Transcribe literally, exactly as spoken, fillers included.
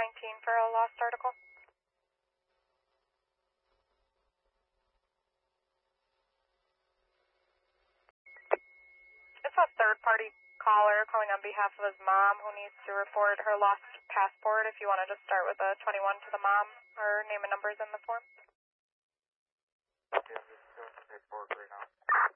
nineteen for a lost article. It's a third-party caller calling on behalf of his mom who needs to report her lost passport. If you want to just start with a twenty-one to the mom, her name and numbers in the form. Okay, I'm just doing some paperwork right now.